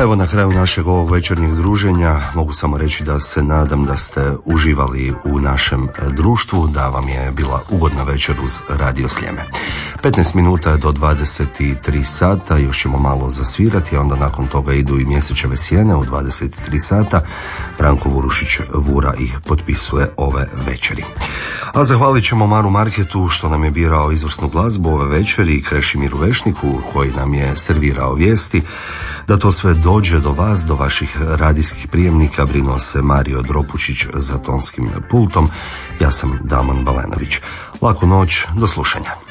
Evo na kraju našeg ovog večernjeg druženja mogu samo reći da se nadam da ste uživali u našem društvu, da vam je bila ugodna večer uz Radio Sljeme. 15 minuta do 23 sata, još ćemo malo zasvirati, a onda nakon toga idu i Mjesečeve sjene u 23 sata. Branko Vurušić-Vura ih potpisuje ove večeri. A zahvalit ćemo Maru Marketu što nam je birao izvrsnu glazbu ove večeri i Krešimiru Vešniku koji nam je servirao vijesti. Da to sve dođe do vas, do vaših radijskih prijemnika, brinuo se Mario Dropučić za tonskim pultom. Ja sam Damon Balenović. Laku noć, do slušanja.